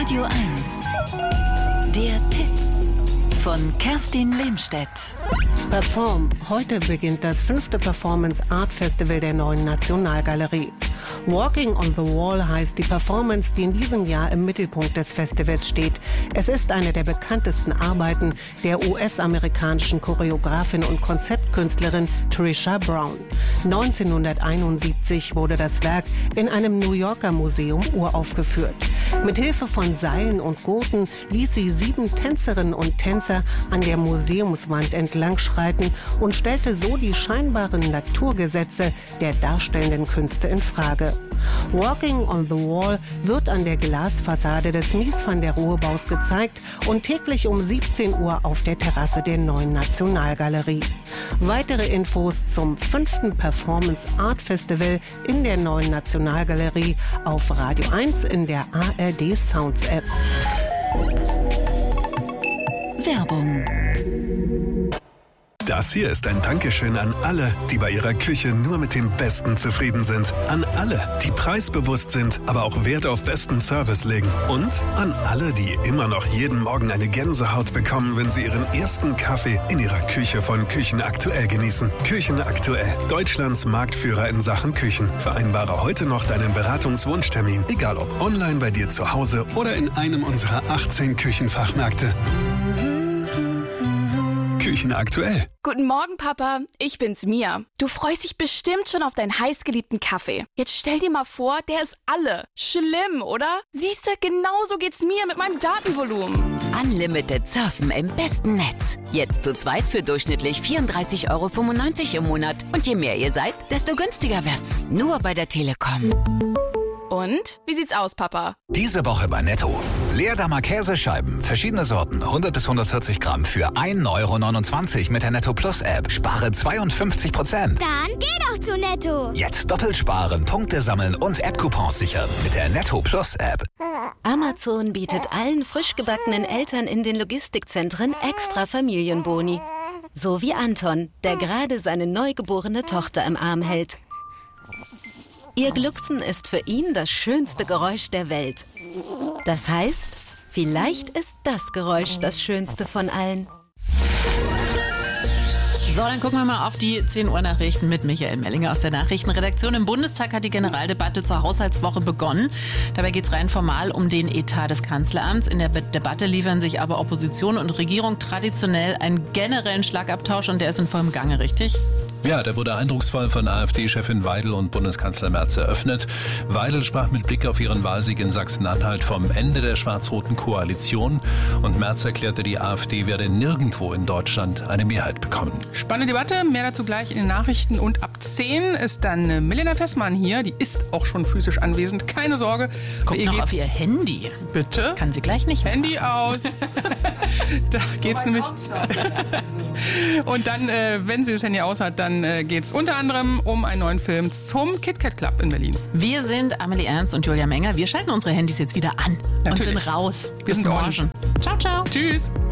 Radio 1. Der Tipp von Kerstin Lehmstedt. Perform. Heute beginnt das 5. Performance Art Festival der Neuen Nationalgalerie. Walking on the Wall heißt die Performance, die in diesem Jahr im Mittelpunkt des Festivals steht. Es ist eine der bekanntesten Arbeiten der US-amerikanischen Choreografin und Konzeptkünstlerin Trisha Brown. 1971 wurde das Werk in einem New Yorker Museum uraufgeführt. Mithilfe von Seilen und Gurten ließ sie 7 Tänzerinnen und Tänzer an der Museumswand entlang schreiten und stellte so die scheinbaren Naturgesetze der darstellenden Künste in Frage. Walking on the Wall wird an der Glasfassade des Mies van der Rohe-Baus gezeigt und täglich um 17 Uhr auf der Terrasse der Neuen Nationalgalerie. Weitere Infos zum 5. Performance Art Festival in der Neuen Nationalgalerie auf Radio 1 in der ARD Sounds App. Werbung. Das hier ist ein Dankeschön an alle, die bei ihrer Küche nur mit dem Besten zufrieden sind. An alle, die preisbewusst sind, aber auch Wert auf besten Service legen. Und an alle, die immer noch jeden Morgen eine Gänsehaut bekommen, wenn sie ihren ersten Kaffee in ihrer Küche von Küchen Aktuell genießen. Küchen Aktuell, Deutschlands Marktführer in Sachen Küchen. Vereinbare heute noch deinen Beratungswunschtermin, egal ob online bei dir zu Hause oder in einem unserer 18 Küchenfachmärkte. Küchen Aktuell. Guten Morgen, Papa. Ich bin's, Mia. Du freust dich bestimmt schon auf deinen heißgeliebten Kaffee. Jetzt stell dir mal vor, der ist alle. Schlimm, oder? Siehst du, genauso geht's mir mit meinem Datenvolumen. Unlimited Surfen im besten Netz. Jetzt zu zweit für durchschnittlich 34,95 € im Monat. Und je mehr ihr seid, desto günstiger wird's. Nur bei der Telekom. Und? Wie sieht's aus, Papa? Diese Woche bei Netto. Leerdammer Käsescheiben, verschiedene Sorten, 100 bis 140 Gramm für 1,29 € mit der Netto Plus App. Spare 52%. Dann geh doch zu Netto. Jetzt doppelt sparen, Punkte sammeln und App-Coupons sichern mit der Netto Plus App. Amazon bietet allen frisch gebackenen Eltern in den Logistikzentren extra Familienboni. So wie Anton, der gerade seine neugeborene Tochter im Arm hält. Ihr Glucksen ist für ihn das schönste Geräusch der Welt. Das heißt, vielleicht ist das Geräusch das schönste von allen. So, dann gucken wir mal auf die 10 Uhr Nachrichten mit Michael Mellinger aus der Nachrichtenredaktion. Im Bundestag hat die Generaldebatte zur Haushaltswoche begonnen. Dabei geht es rein formal um den Etat des Kanzleramts. In der Debatte liefern sich aber Opposition und Regierung traditionell einen generellen Schlagabtausch und der ist in vollem Gange, richtig? Ja, der wurde eindrucksvoll von AfD-Chefin Weidel und Bundeskanzler Merz eröffnet. Weidel sprach mit Blick auf ihren Wahlsieg in Sachsen-Anhalt vom Ende der schwarz-roten Koalition. Und Merz erklärte, die AfD werde nirgendwo in Deutschland eine Mehrheit bekommen. Spannende Debatte, mehr dazu gleich in den Nachrichten. Und ab 10 ist dann Milena Fessmann hier. Die ist auch schon physisch anwesend, keine Sorge. Guckt noch auf ihr Handy. Bitte? Kann sie gleich nicht Handy aus. Da geht's nämlich. Und dann, wenn sie das Handy aus hat, dann geht's unter anderem um einen neuen Film zum KitKat Club in Berlin. Wir sind Amelie Ernst und Julia Menger. Wir schalten unsere Handys jetzt wieder an. Natürlich. Und sind raus. Wir sind morgen. Ciao, ciao. Tschüss.